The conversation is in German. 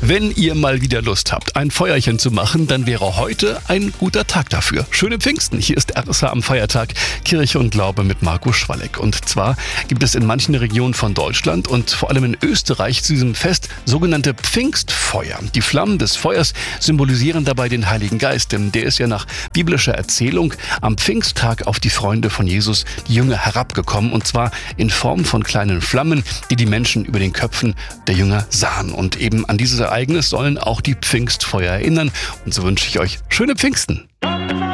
Wenn ihr mal wieder Lust habt, ein Feuerchen zu machen, dann wäre heute ein guter Tag dafür. Schöne Pfingsten, hier ist RSA am Feiertag, Kirche und Glaube mit Marco Schwalleck. Und zwar gibt es in manchen Regionen von Deutschland und vor allem in Österreich zu diesem Fest sogenannte Pfingstfeuer. Die Flammen des Feuers symbolisieren dabei den Heiligen Geist, denn der ist ja nach biblischer Erzählung am Pfingsttag auf die Freunde von Jesus, die Jünger, herabgekommen. Und zwar in Form von kleinen Flammen, die die Menschen über den Köpfen der Jünger sahen. Und eben an dieses Ereignis sollen auch die Pfingstfeuer erinnern. Und so wünsche ich euch schöne Pfingsten.